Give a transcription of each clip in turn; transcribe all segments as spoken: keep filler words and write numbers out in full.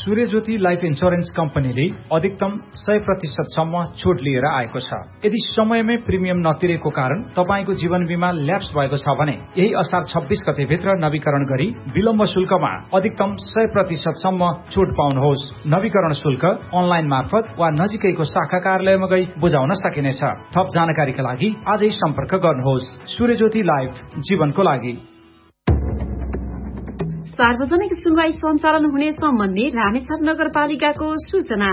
सूर्यज्योति life insurance कम्पनीले अधिकतम सय प्रतिशत सम्म छुट लिएर आएको छ। यदि समयमै प्रिमियम नतिरेको कारण तपाईको जीवन बीमा ल्याप्स भएको छ भने यही असार छब्बीस गते भित्र नवीकरण गरी विलम्ब शुल्कमा अधिकतम सय प्रतिशत सम्म छुट पाउनुहोस्। नवीकरण शुल्क अनलाइन मार्फत वा नजिकैको शाखा कार्यालयमा गई बुझाउन सकिनेछ। थप जानकारीका लागि आजै सम्पर्क गर्नुहोस्। सूर्यज्योति लाइफ, जीवनको लागि। सार्वजनिक सुनवाई सञ्चालन हुने सम्बन्धी रामेछाप नगरपालिकाको सूचना।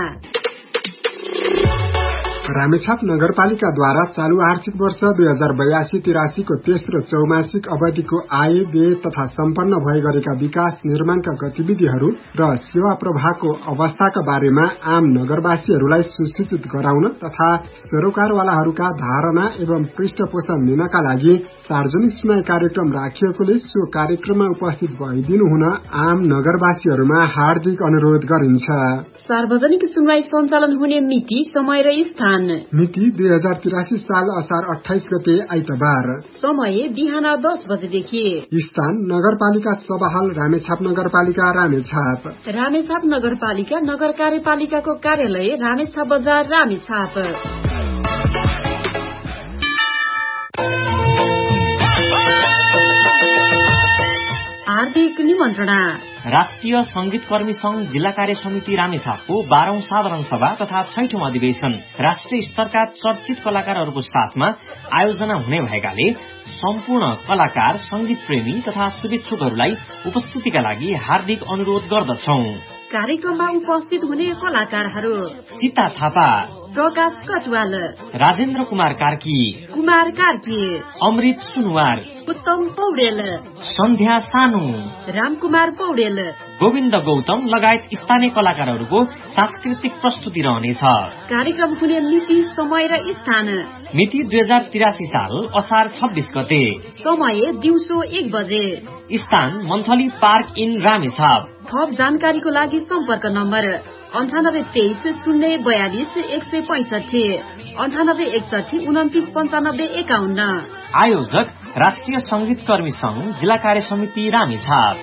रामेछाप नगरपालिकाद्वारा चालू आर्थिक वर्ष दुई हजार बयासी तिरासी को तेस्रो चौमासिक अवधिको आय व्यय तथा सम्पन्न भए गरेका विकास निर्माणका गतिविधिहरू र सेवा प्रवाहको अवस्थाका बारेमा आम नगरवासीहरूलाई सुसूचित गराउन तथा सरोकारवालाहरूका धारणा एवं पृष्ठपोषण दिनका लागि सार्वजनिक सुनवाई कार्यक्रम राखिएकोले सो कार्यक्रममा उपस्थित भइदिनु हुन आम नगरवासीहरूमा हार्दिक अनुरोध गरिन्छ। सार्वजनिक सुनवाई सञ्चालन हुने मिति, समय र स्थान। मिति दुई हजार तिरासी साल असार अठाइस गते आइतबार। समय बिहान दस बजेदेखि। स्थान नगरपालिका सभाहाल रामेछाप नगरपालिका रामेछाप। रामेछाप नगरपालिका नगर कार्यपालिकाको कार्यालय रामेछाप बजार रामेछाप। आर्थिक निमन्त्रणा। राष्ट्रिय संगीत कर्मी संघ जिल्ला कार्य समिति रामेछापको बाह्रौं साधारण सभा तथा छैठौं अधिवेशन राष्ट्रिय स्तरका चर्चित कलाकारहरूको साथमा आयोजना हुने भएकाले सम्पूर्ण कलाकार, संगीत प्रेमी तथा शुभेच्छुकहरूलाई उपस्थितिका लागि हार्दिक अनुरोध गर्दछौं। कार्यक्रममा उपस्थित हुने कलाकारहरू: सीता थापा, प्रकाश कटवाल, राजेन्द्र कुमार कार्की, कुमार कार्की, अमृत सुनवार, उत्तम पौडेल, सन्ध्या सानु, रामकुमार पौडेल, गोविन्द गौतम लगायत स्थानीय कलाकारहरूको सांस्कृतिक प्रस्तुति रहनेछ। कार्यक्रम हुने मिति, समय र स्थान: मिति दुई हजार तिरासी साल असार छब्बीस गते। समय दिउँसो एक बजे। स्थान मन्थली पार्क इन रामेछाप। थप जानकारीको लागि सम्पर्क नम्बर अन्ठानब्बे तेइस शून्य बयालिस एक सय पैंसठी अन्ठानब्बे एकसठी उन्तिस पन्चानब्बे एकाउन्न। आयोजक राष्ट्रिय संगीत कर्मी संघ जिल्ला कार्य समिति रामेछाप।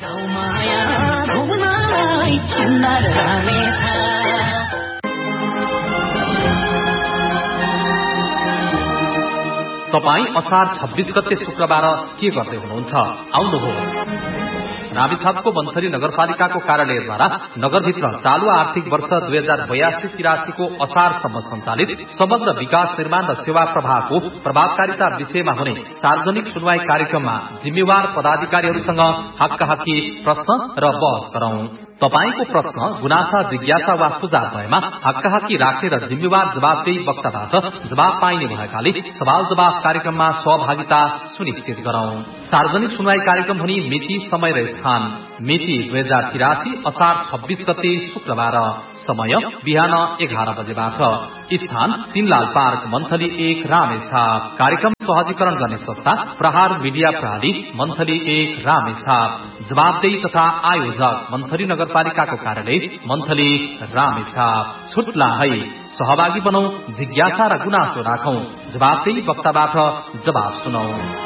तपाई असार छब्बीस गते शुक्रबार के गर्दै हुनुहुन्छ? आउनुहोस्। रामेछापको बन्थली नगरपालिकाको कार्यालयद्वारा नगरभित्र चालू आर्थिक वर्ष दुई हजार बयासी तिरासी को असारसम्म सञ्चालित समग्र विकास निर्माण र सेवा प्रवाहको प्रभावकारिता विषयमा हुने सार्वजनिक सुनवाई कार्यक्रममा जिम्मेवार पदाधिकारीहरूसँग हक्काहक्की प्रश्न र बहस गरौं। तपाईको प्रश्न, गुनासा, जिज्ञासा वा सुझाव भएमा हक्काहक्की राखेर जिम्मेवार जवाफदेही वक्ताबाट जवाब पाइने भएकाले सवाल जवाफ कार्यक्रममा सहभागिता सुनिश्चित गरौं। सार्वजनिक सुनवाई कार्यक्रम हुने मिति, समय र स्थान: मिति दुई हजार तिरासी असार छब्बीस गते शुक्रबार। समय बिहान एघार बजेबाट। स्थान तीनलाल पार्क, मन्थली एक रामेछाप। कार्यक्रम सहजीकरण गर्ने संस्था प्रहार मीडिया प्रणाली, मन्थली एक रामेछाप। जवाबदेही तथा आयोजक मन्थली नगरपालिकाको कार्यालय, मन्थली रामेछाप। छुट्ला है, सहभागी बनौ, जिज्ञासा र गुनासो राखौं, जवाबदेही वक्ताबाट जवाब सुनौ।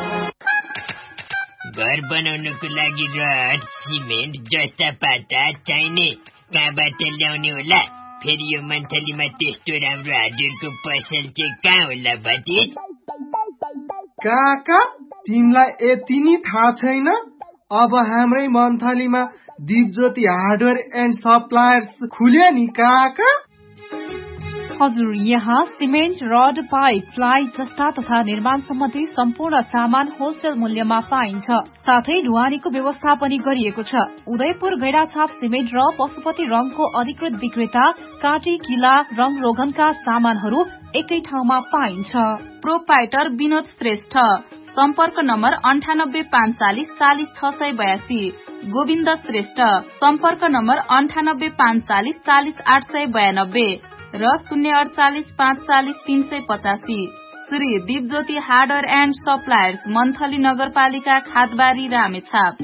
घर बनाउनको लागि रड, सिमेन्ट जस्ता पाता चाहिने कहाँबाट ल्याउने होला? फेरि यो मन्थलीमा त्यस्तो राम्रो हार्डवेयरको पसल चाहिँ कहाँ होला भतिज? काका, तिमीलाई यति नि थाहा छैन? अब हाम्रै मन्थलीमा दिपज्योति हार्डवेयर एन्ड सप्लायर्स खुल्यो नि काका। हजुर, यहाँ सिमेन्ट, रड, पाइप, प्लाई जस्ता तथा निर्माण सम्बन्धी सम्पूर्ण सामान होलसेल मूल्यमा पाइन्छ। साथै ढुवानीको व्यवस्था पनि गरिएको छ। उदयपुर गैडाछाप सिमेन्ट र पशुपति रङको अधिकृत विक्रेता काटी किला रङ रोगनका सामानहरू एकै ठाउँमा पाइन्छ। प्रोपाइटर विनोद श्रेष्ठ, सम्पर्क नम्बर अन्ठानब्बे पाँचचालिस चालिस छ सय बयासी। गोविन्द श्रेष्ठ, सम्पर्क नम्बर अन्ठानब्बे पाँचचालिस चालिस आठ सय बयानब्बे र शून्य अडचालिस पाँच चालिस तीन सय पचासी। Shri Dipjyoti hardware and suppliers, monthly नगरपालिका, खादबारी, रामेछाप।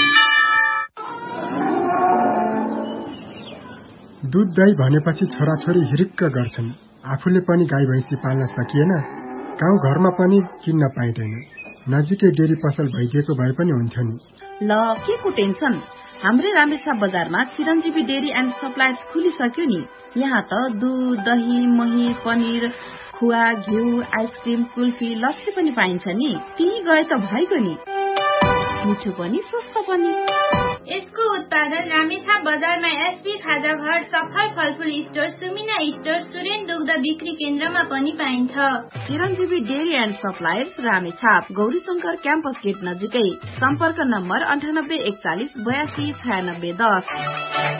दूध दही भनेपछि छोराछोरी हिरिक्क गर्छन्। आफूले पनि गाई भैँसी पाल्न सकिएन, गाउँ घरमा पनि किन्न पाइँदैन। नजिकै डेरी पसल भइदिएको भए पनि हुन्थ्यो नि। ल, के को टेन्सन? हाम्रै रामेछाप बजारमा चिरञ्जीवी डेरी एन्ड सप्लायर्स खुलिसक्यो नि। यहाँ त दूध, दही, मही, पनिर, खुवा, घिउ, आइसक्रिम, कुल्फी, लस्सी पनि पाइन्छ नि। त्यही गए त भइगयो नि, मिठो पनि सस्तो पनि। यसको उत्पादन रामेछाप बजारमा एसपी खाजा घर, सफल फलफुल स्टोर, सुमिना स्टोर, सुरेन दुग्ध बिक्री केन्द्रमा पनि पाइन्छ। चिरञ्जीवी dairy and suppliers Ramechhap, Gaurishankar campus get नजिकै। सम्पर्क नम्बर अन्ठानब्बे एकचालिस बयासी छयानब्बे दस।